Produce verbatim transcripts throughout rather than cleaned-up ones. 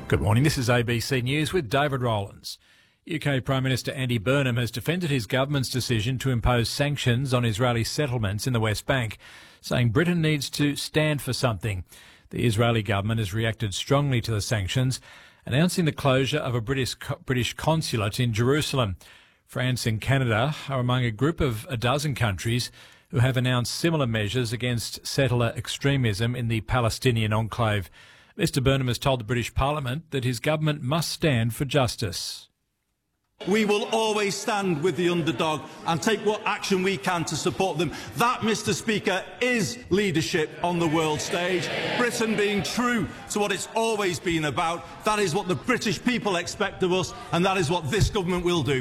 Good morning, this is A B C News with David Rowlands. U K Prime Minister Andy Burnham has defended his government's decision to impose sanctions on Israeli settlements in the West Bank, saying Britain needs to stand for something. The Israeli government has reacted strongly to the sanctions, announcing the closure of a British British consulate in Jerusalem. France and Canada are among a group of a dozen countries who have announced similar measures against settler extremism in the Palestinian enclave. Mr Burnham has told the British Parliament that his government must stand for justice. We will always stand with the underdog and take what action we can to support them. That, Mr Speaker, is leadership on the world stage. Britain being true to what it's always been about. That is what the British people expect of us, and that is what this government will do.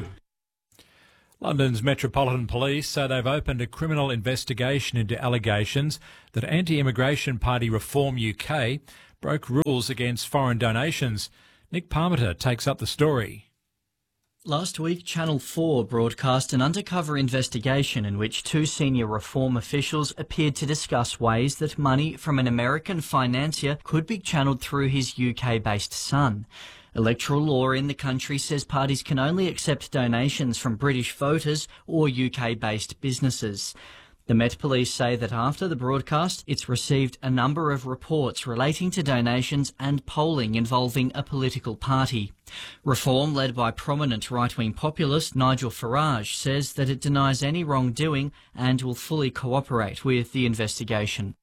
London's Metropolitan Police say they've opened a criminal investigation into allegations that Anti-Immigration Party Reform U K broke rules against foreign donations. Nick Parmenter takes up the story. Last week, Channel four broadcast an undercover investigation in which two senior Reform officials appeared to discuss ways that money from an American financier could be channelled through his U K-based son. Electoral law in the country says parties can only accept donations from British voters or U K-based businesses. The Met Police say that after the broadcast, it's received a number of reports relating to donations and polling involving a political party. Reform, led by prominent right-wing populist Nigel Farage, says that it denies any wrongdoing and will fully cooperate with the investigation.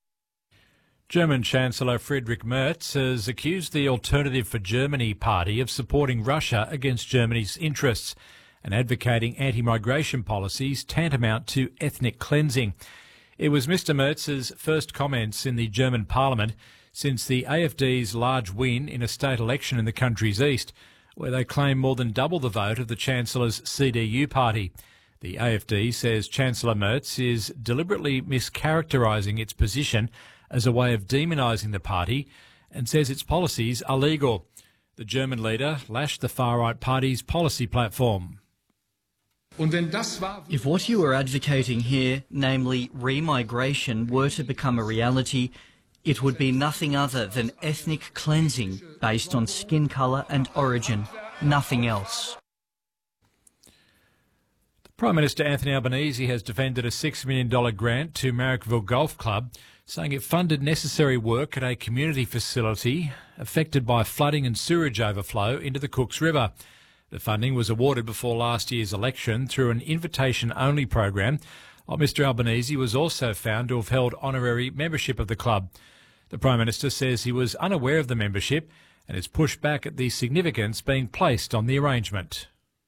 German Chancellor Friedrich Merz has accused the Alternative for Germany party of supporting Russia against Germany's interests and advocating anti-migration policies tantamount to ethnic cleansing. It was Mr Merz's first comments in the German parliament since the A F D's large win in a state election in the country's east, where they claim more than double the vote of the Chancellor's C D U party. The A F D says Chancellor Merz is deliberately mischaracterising its position as a way of demonising the party and says its policies are legal. The German leader lashed the far-right party's policy platform. If what you are advocating here, namely remigration, were to become a reality, it would be nothing other than ethnic cleansing based on skin colour and origin, nothing else. Prime Minister Anthony Albanese has defended a six million dollars grant to Marrickville Golf Club, saying it funded necessary work at a community facility affected by flooding and sewage overflow into the Cooks River. The funding was awarded before last year's election through an invitation-only program, while Mr Albanese was also found to have held honorary membership of the club. The Prime Minister says he was unaware of the membership and has pushed back at the significance being placed on the arrangement.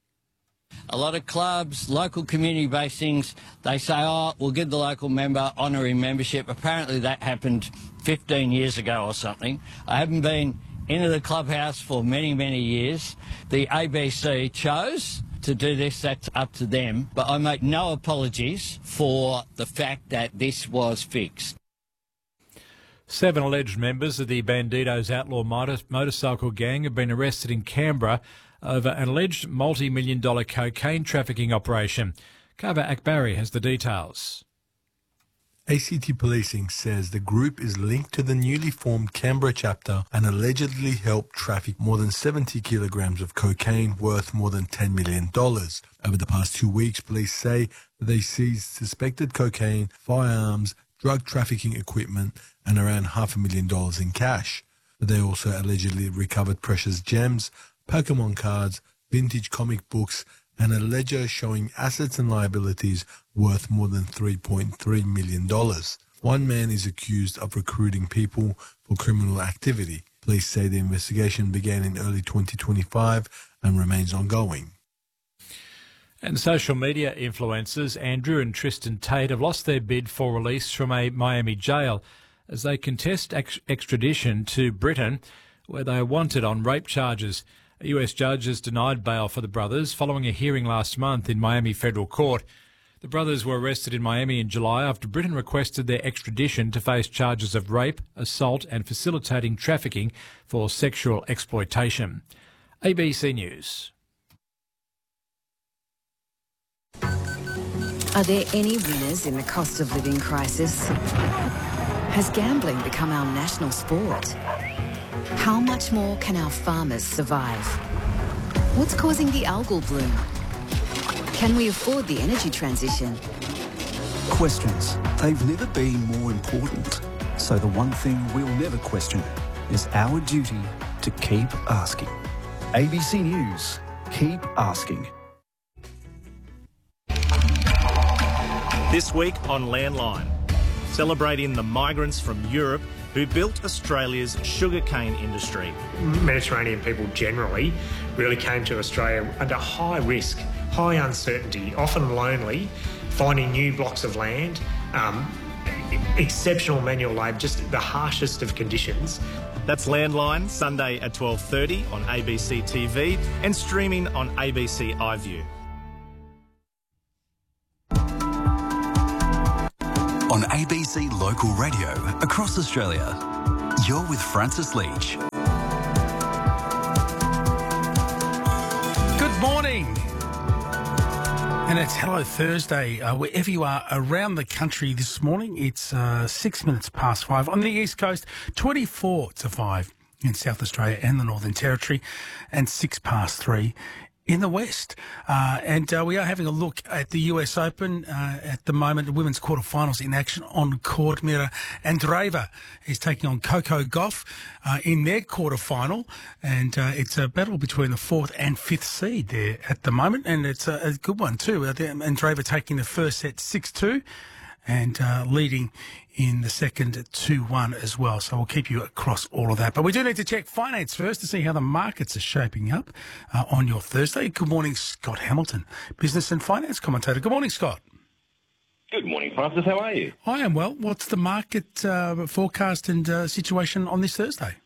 A lot of clubs, local community-based things, they say, oh, we'll give the local member honorary membership. Apparently that happened fifteen years ago or something. I haven't been into the clubhouse for many, many years. The A B C chose to do this, that's up to them. But I make no apologies for the fact that this was fixed. Seven alleged members of the Bandidos outlaw motor- motorcycle gang have been arrested in Canberra over an alleged multi-million dollar cocaine trafficking operation. Kava Akbari has the details. A C T Policing says the group is linked to the newly formed Canberra chapter and allegedly helped traffic more than seventy kilograms of cocaine worth more than ten million dollars. Over the past two weeks, police say that they seized suspected cocaine, firearms, drug trafficking equipment and around half a million dollars in cash. But they also allegedly recovered precious gems, Pokemon cards, vintage comic books, and a ledger showing assets and liabilities worth more than three point three million dollars. One man is accused of recruiting people for criminal activity. Police say the investigation began in early twenty twenty-five and remains ongoing. And social media influencers Andrew and Tristan Tate have lost their bid for release from a Miami jail as they contest ex- extradition to Britain, where they are wanted on rape charges. A U S judge has denied bail for the brothers following a hearing last month in Miami federal court. The brothers were arrested in Miami in July after Britain requested their extradition to face charges of rape, assault and facilitating trafficking for sexual exploitation. A B C News. Are there any winners in the cost of living crisis? Has gambling become our national sport? How much much more can our farmers survive? What's causing the algal bloom? Can we afford the energy transition? Questions. They've never been more important. So the one thing we'll never question is our duty to keep asking. A B C News. Keep asking. This week on Landline, celebrating the migrants from Europe who built Australia's sugarcane industry. Mediterranean people generally really came to Australia under high risk, high uncertainty, often lonely, finding new blocks of land, um, exceptional manual labour, just the harshest of conditions. That's Landline, Sunday at twelve thirty on A B C T V and streaming on A B C iView. On A B C Local Radio across Australia, you're with Francis Leach. Good morning. And it's Hello Thursday, uh, wherever you are around the country this morning. It's uh, six minutes past five on the East Coast, twenty-four to five in South Australia and the Northern Territory, and six past three in the West. Uh, and uh, we are having a look at the U S Open uh, at the moment, the women's quarterfinals in action on court. Mira Andreeva is taking on Coco Gauff uh, in their quarterfinal, and uh, it's a battle between the fourth and fifth seed there at the moment, and it's a, a good one too. Andreeva taking the first set six two and uh, leading in the second two one as well. So we'll keep you across all of that. But we do need to check finance first to see how the markets are shaping up uh, on your Thursday. Good morning, Scott Hamilton, business and finance commentator. Good morning, Scott. Good morning, Francis. How are you? I am well. What's the market uh, forecast and uh, situation on this Thursday?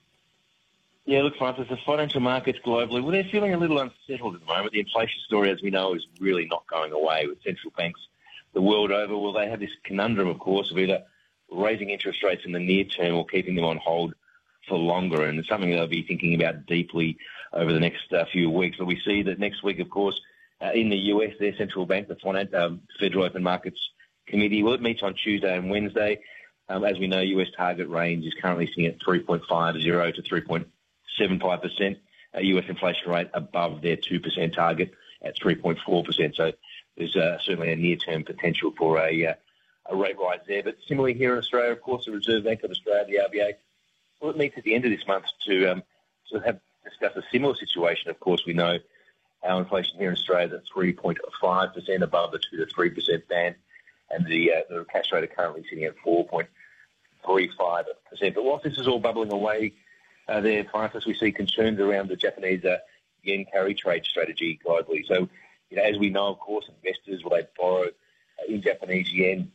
Yeah, look, Francis, the financial markets globally, well, they're feeling a little unsettled at the moment. The inflation story, as we know, is really not going away with central banks the world over. Well, they have this conundrum, of course, of either raising interest rates in the near term or keeping them on hold for longer. And it's something they'll be thinking about deeply over the next uh, few weeks. But we see that next week, of course, uh, in the U S, their central bank, the Finan- um, Federal Open Markets Committee, well, it meets on Tuesday and Wednesday. Um, as we know, U S target range is currently sitting at three point five zero to three point seven five percent. Uh, U S inflation rate above their two percent target at three point four percent. So there's uh, certainly a near-term potential for a, uh, a rate rise there. But similarly here in Australia, of course, the Reserve Bank of Australia, the R B A, well, it meets at the end of this month to um, sort of have discuss a similar situation. Of course, we know our inflation here in Australia is at three point five percent above the two to three percent band, and the, uh, the cash rate are currently sitting at four point three five percent. But whilst this is all bubbling away uh, there, Francis, we see concerns around the Japanese uh, yen carry trade strategy globally. So, you know, as we know, of course, investors, will they borrow uh, in Japanese yen,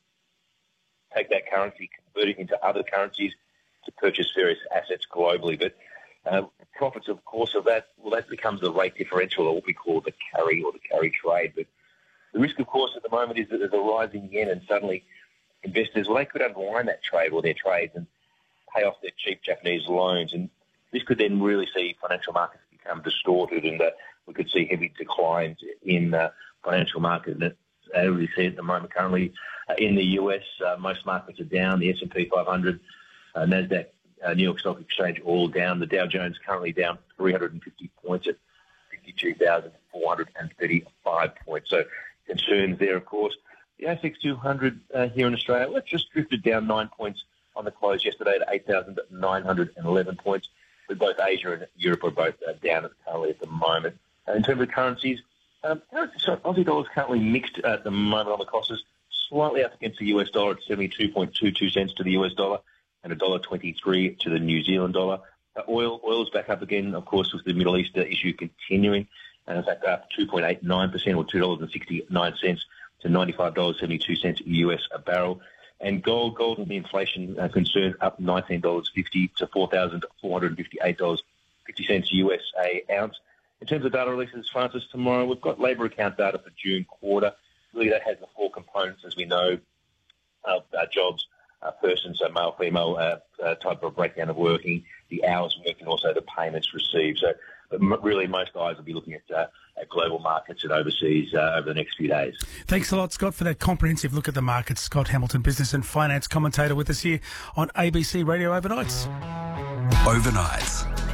take that currency, convert it into other currencies to purchase various assets globally. But uh, profits, of course, of that, well, that becomes the rate differential, or what we call the carry or the carry trade. But the risk, of course, at the moment is that there's a rising yen, and suddenly investors, well, they could unwind that trade or their trades and pay off their cheap Japanese loans. And this could then really see financial markets become distorted, and uh, we could see heavy declines in uh, financial markets. And as we see at the moment currently uh, in the U S, uh, most markets are down. The S and P five hundred, uh, NASDAQ, uh, New York Stock Exchange, all down. The Dow Jones currently down three hundred fifty points at fifty-two thousand four hundred thirty-five points. So concerns there, of course. The A S X two hundred uh, here in Australia, well, it just drifted down nine points on the close yesterday to eight thousand nine hundred eleven points. With both Asia and Europe are both uh, down currently at the moment. Uh, in terms of currencies, um, so Aussie dollar is currently mixed at the moment on the crosses, slightly up against the U S dollar at seventy-two point two two cents to the U S dollar and one dollar twenty-three to the New Zealand dollar. Uh, oil oil is back up again, of course, with the Middle East uh, issue continuing, and in fact up two point eight nine percent or two dollars sixty-nine to ninety-five dollars and seventy-two cents U S a barrel. And gold, gold and the inflation uh, concerns up nineteen dollars fifty to four thousand four hundred fifty-eight dollars fifty U S a ounce. In terms of data releases, Francis, tomorrow we've got labour account data for June quarter. Really, that has the four components, as we know, uh, uh, jobs, uh, persons, so male, female, uh, uh, type of breakdown of working, the hours worked, and also the payments received. So, but m- really, most eyes will be looking at, uh, at global markets and overseas uh, over the next few days. Thanks a lot, Scott, for that comprehensive look at the markets. Scott Hamilton, business and finance commentator, with us here on A B C Radio Overnights. Overnights.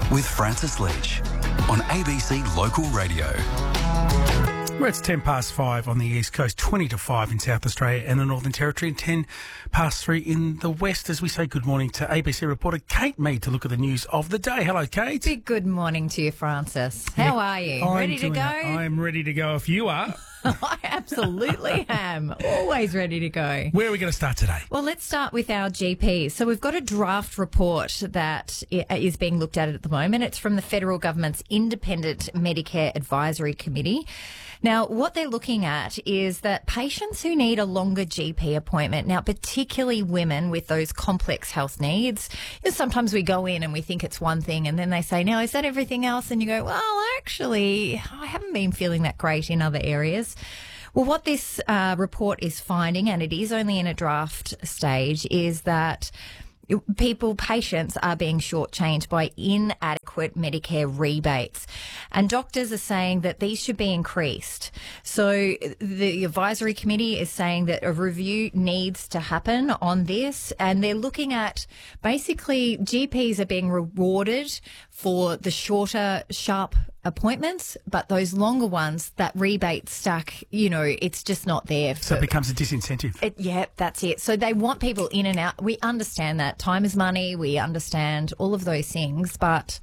with Francis Leach on A B C Local Radio. Well, it's ten past five on the East Coast, twenty to five in South Australia and the Northern Territory, and ten past three in the West as we say good morning to A B C reporter Kate Mead to look at the news of the day. Hello, Kate. Big good morning to you, Francis. How Yeah, are you? I'm Ready to doing go? it. I'm ready to go if you are. I absolutely am. Always ready to go. Where are we going to start today? Well, let's start with our G Ps. So we've got a draft report that i- is being looked at at the moment. It's from the federal government's Independent Medicare Advisory Committee. Now, what they're looking at is that patients who need a longer G P appointment, now particularly women with those complex health needs, you know, sometimes we go in and we think it's one thing and then they say, now, is that everything else? And you go, well, actually, I haven't been feeling that great in other areas. Well, what this uh, report is finding, and it is only in a draft stage, is that people, patients are being shortchanged by inadequate Medicare rebates. And doctors are saying that these should be increased. So the advisory committee is saying that a review needs to happen on this. And they're looking at basically G Ps are being rewarded for the shorter, sharp appointments, but those longer ones, that rebate stack, you know, it's just not there. So it becomes a disincentive. It, yeah, that's it. So they want people in and out. We understand that. Time is money. We understand all of those things. But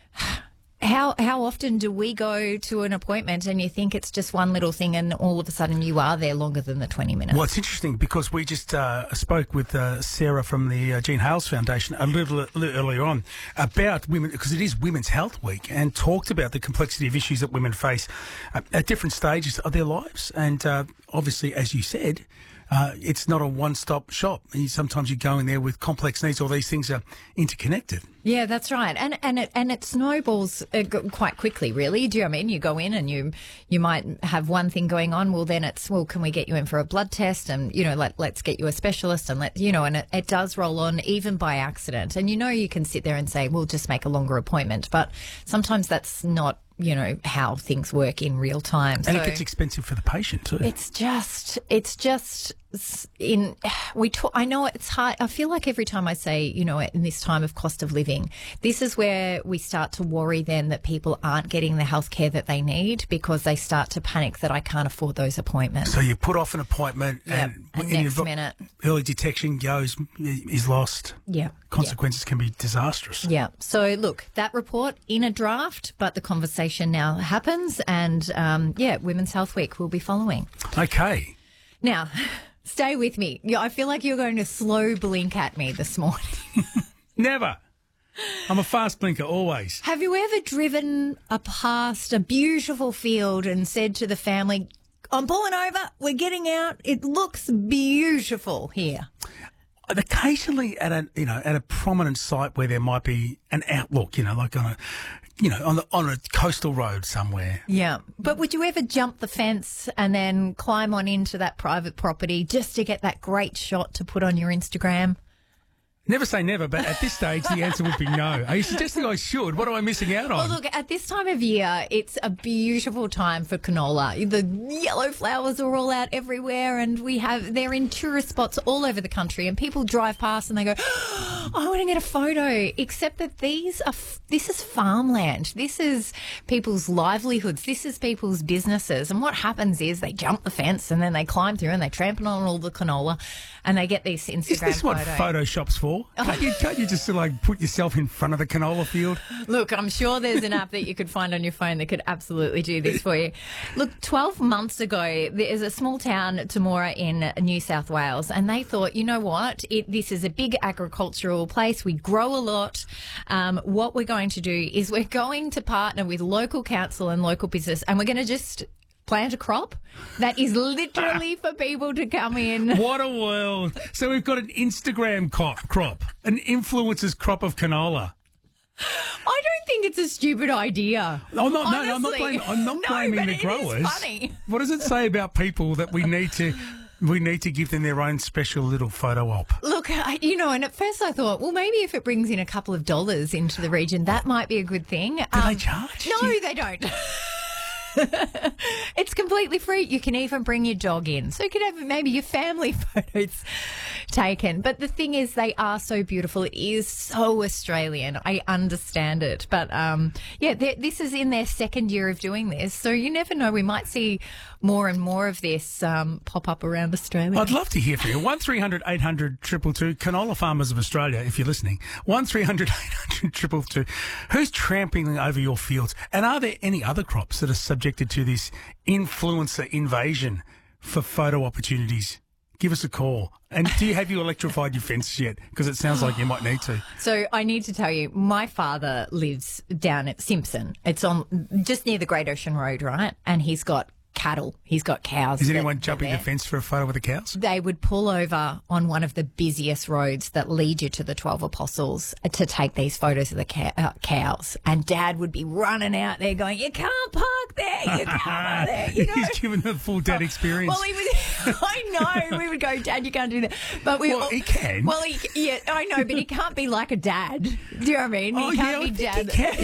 how how often do we go to an appointment and you think it's just one little thing and all of a sudden you are there longer than the twenty minutes? Well, it's interesting because we just uh, spoke with uh, Sarah from the uh, Jean Hales Foundation a little, a little earlier on about women, because it is Women's Health Week, and talked about the complexity of issues that women face uh, at different stages of their lives. And uh, obviously, as you said, Uh, it's not a one-stop shop. You, sometimes you go in there with complex needs. All these things are interconnected. Yeah, that's right, and and it and it snowballs uh, g- quite quickly. Really, do you know what I mean? You go in and you you might have one thing going on. Well, then it's well, can we get you in for a blood test? And you know, let let's get you a specialist, and let you know, and it, it does roll on even by accident. And you know, you can sit there and say, we'll just make a longer appointment, but sometimes that's not, you know, how things work in real time. And so it gets expensive for the patient too. It's just, it's just in, we talk, I know it's hard. I feel like every time I say, you know, in this time of cost of living, this is where we start to worry then that people aren't getting the health care that they need because they start to panic that I can't afford those appointments. So you put off an appointment Yep. and, And and next you've got minute. early detection goes, is lost. Yeah. Consequences can be disastrous. Yeah. So, look, that report in a draft, but the conversation now happens. And, um, yeah, Women's Health Week will be following. Okay. Now, stay with me. Yeah, I feel like you're going to slow blink at me this morning. Never. I'm a fast blinker, always. Have you ever driven a past a beautiful field and said to the family, I'm pulling over, we're getting out, it looks beautiful here? Occasionally at a you know at a prominent site where there might be an outlook, you know, like on a you know on the on a coastal road somewhere. Yeah, but would you ever jump the fence and then climb on into that private property just to get that great shot to put on your Instagram? Never say never, but at this stage the answer would be no. Are you suggesting I should? What am I missing out on? Well, look, at this time of year, it's a beautiful time for canola. The yellow flowers are all out everywhere, and we have they're in tourist spots all over the country, and people drive past and they go, oh, I want to get a photo. Except that these are f- this is farmland. This is people's livelihoods. This is people's businesses. And what happens is they jump the fence and then they climb through and they trample on all the canola, and they get these Instagram Is this what photo. Photoshop's for? Can't you, can't you just like put yourself in front of the canola field? Look, I'm sure there's an app that you could find on your phone that could absolutely do this for you. Look, twelve months ago, there's a small town, Temora, in New South Wales, and they thought, you know what, it, this is a big agricultural place. We grow a lot. Um, what we're going to do is we're going to partner with local council and local business, and we're going to just plant a crop that is literally for people to come in. What a world. So we've got an Instagram co- crop, an influencer's crop of canola. I don't think it's a stupid idea. Oh, no, no, no, I'm not Honestly. blaming, I'm not No, blaming but the it is growers. funny. What does it say about people that we need to we need to give them their own special little photo op? Look, I, you know, and at first I thought, well, maybe if it brings in a couple of dollars into the region, that might be a good thing. Do they charge? No, they don't. It's completely free. You can even bring your dog in. So you can have maybe your family photos taken. But the thing is, they are so beautiful. It is so Australian. I understand it. But, um, yeah, this is in their second year of doing this. So you never know. We might see more and more of this um, pop up around Australia. I'd love to hear from you. one three hundred eight hundred two two two. Canola Farmers of Australia, if you're listening. one three hundred eight hundred two two two. Who's trampling over your fields? And are there any other crops that are subjected to this influencer invasion for photo opportunities? Give us a call. And do you have you electrified your fences yet? Because it sounds like you might need to. So I need to tell you, my father lives down at Simpson. It's on just near the Great Ocean Road, right? And he's got cattle. He's got cows. Is anyone jumping the fence for a photo with the cows? They would pull over on one of the busiest roads that lead you to the twelve Apostles to take these photos of the cow- uh, cows. And Dad would be running out there going, you can't park there, you can't park there. You know? He's giving the full dad experience. Well, he would, I know. We would go, Dad, you can't do that. But we, well, he can. Well, he, yeah, I know, but he can't be like a dad. Do you know what I mean? Oh, he can't yeah, be I dad. think he can.